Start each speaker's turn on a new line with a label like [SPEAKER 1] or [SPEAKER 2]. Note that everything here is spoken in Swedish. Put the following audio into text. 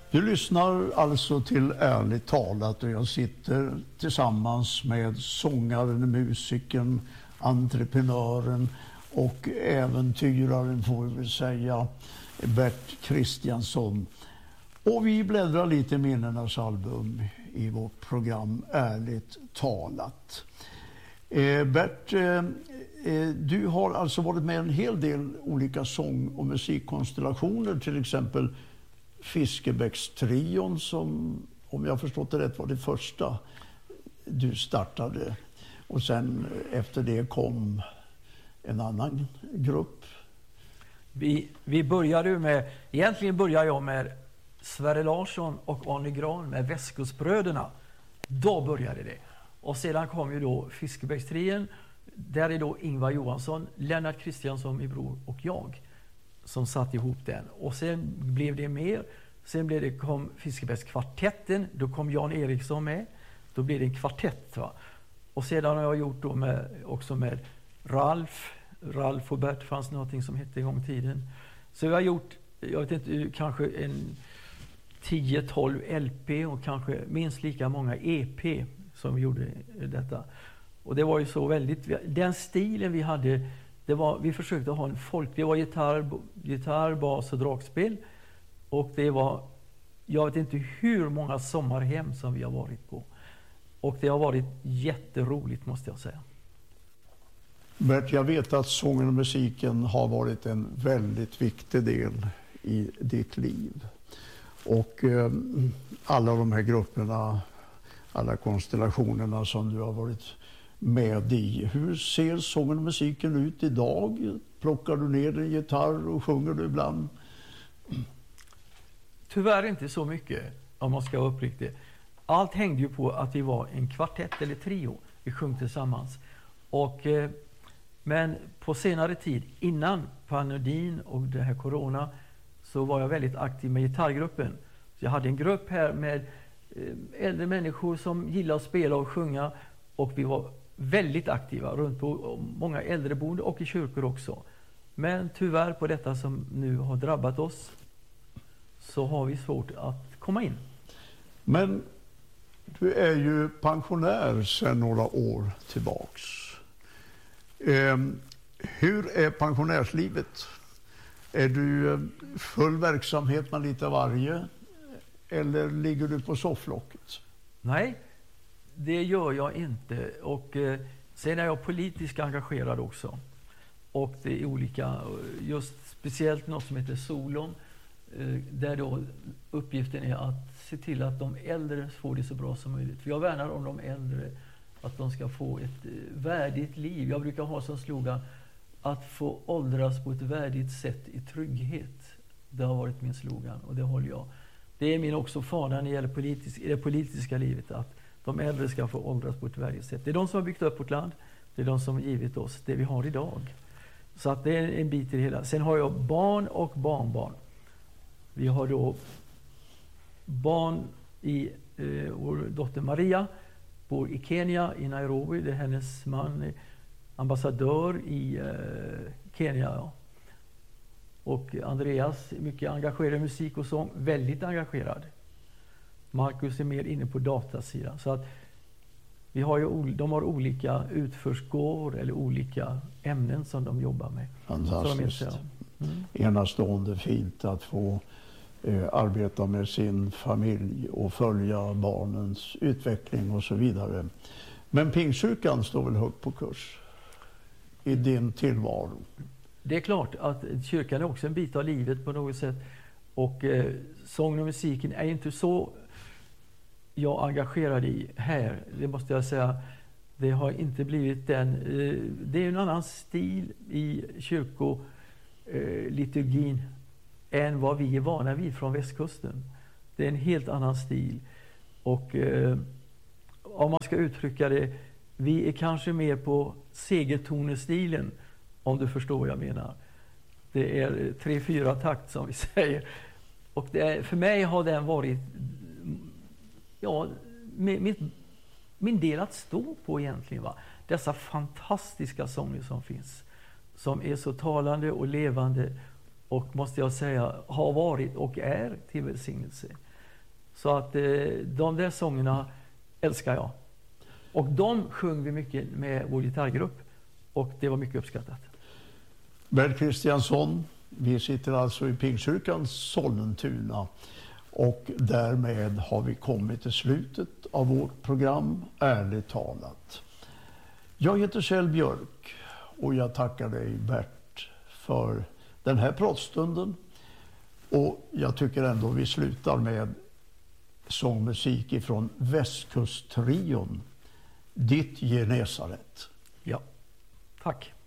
[SPEAKER 1] Du lyssnar alltså till Ärligt talat och jag sitter tillsammans med sångaren, musikern, entreprenören och äventyraren får vi väl säga, Bert Kristiansson. Och vi bläddrar lite i minnenas album i vårt program Ärligt talat. Bert, du har alltså varit med en hel del olika sång- och musikkonstellationer, till exempel Fiskebäckstrion som, om jag förstått det rätt, var det första du startade. Och sen efter det kom en annan grupp.
[SPEAKER 2] Vi började med, egentligen började jag med Sverre Larsson och Arne Gran med Västkustbröderna. Då började det. Och sedan kom ju då Fiskebäckstrion. Där är då Ingvar Johansson, Lennart Kristiansson, min bror och jag som satt ihop den. Och sen blev det mer. Sen kom Fiskebäckskvartetten. Då kom Jan Eriksson med. Då blev det en kvartett. Va? Och sedan har jag gjort då också med Ralf och Bert fanns någonting som hette en gång i tiden. Så jag har gjort, jag vet inte, kanske en 10-12 LP och kanske minst lika många EP som vi gjorde detta. Och det var ju så väldigt, den stilen vi hade, vi försökte ha en folk, det var gitarr, bas och dragspel. Och det var, jag vet inte hur många sommarhem som vi har varit på. Och det har varit jätteroligt, måste jag säga.
[SPEAKER 1] Bert, jag vet att sången och musiken har varit en väldigt viktig del i ditt liv. Och alla de här grupperna, alla konstellationerna som du har varit med i. Hur ser sången och musiken ut idag? Plockar du ner en gitarr och sjunger du ibland?
[SPEAKER 2] Tyvärr inte så mycket, om man ska vara uppriktig. Allt hängde ju på att vi var en kvartett eller trio. Vi sjöng tillsammans. Men på senare tid, innan pandemin och det här corona, så var jag väldigt aktiv med gitarrgruppen. Så jag hade en grupp här med äldre människor som gillar att spela och sjunga. Och vi var väldigt aktiva runt på många äldreboende och i kyrkor också. Men tyvärr på detta som nu har drabbat oss så har vi svårt att komma in.
[SPEAKER 1] Men du är ju pensionär sedan några år tillbaks. Hur är pensionärslivet? Är du full verksamhet med lite varje? Eller ligger du på sofflocket?
[SPEAKER 2] Nej, det gör jag inte. Och sen är jag politiskt engagerad också. Och det är olika, just speciellt något som heter Solon. Där då uppgiften är att se till att de äldre får det så bra som möjligt. För jag värnar om de äldre, att de ska få ett värdigt liv. Jag brukar ha som slogan att få åldras på ett värdigt sätt i trygghet. Det har varit min slogan och det håller jag. Det är min också fana när det gäller i det politiska livet, att de äldre ska få åldras på ett värdigt sätt. Det är de som har byggt upp vårt land. Det är de som har givit oss det vi har idag. Så att det är en bit i det hela. Sen har jag barn och barnbarn. Vi har då barn i vår dotter Maria, bor i Kenya, i Nairobi. Det är hennes man, ambassadör i Kenya. Ja. Och Andreas är mycket engagerad i musik och sång, väldigt engagerad. Marcus är mer inne på datasidan. Så att vi har ju, de har olika utförsgåvor eller olika ämnen som de jobbar med.
[SPEAKER 1] Fantastiskt. Enastående fint att få arbeta med sin familj och följa barnens utveckling och så vidare. Men Pingstkyrkan står väl högt på kurs i din tillvaro?
[SPEAKER 2] Det är klart att kyrkan är också en bit av livet på något sätt. Och sången och musiken är inte så jag engagerad i här. Det måste jag säga. Det har inte blivit den. Det är en annan stil i kyrkoliturgin än vad vi är vana vid från västkusten. Det är en helt annan stil. Och om man ska uttrycka det, vi är kanske mer på segertonestilen, om du förstår vad jag menar. Det är 3-4 takt som vi säger. Och för mig har den varit min del att stå på egentligen. Va? Dessa fantastiska sånger som finns. Som är så talande och levande. Och måste jag säga, har varit och är till välsignelse. Så att de där sångerna älskar jag. Och de sjöng vi mycket med vår gitarrgrupp. Och det var mycket uppskattat.
[SPEAKER 1] Bert Kristiansson, vi sitter alltså i Pingstkyrkan Sollentuna. Och därmed har vi kommit till slutet av vårt program Ärligt talat. Jag heter Kjell Björk och jag tackar dig Bert för den här pratstunden. Och jag tycker ändå vi slutar med sångmusik ifrån Västkusttrion. Ditt Genesaret.
[SPEAKER 2] Ja, tack.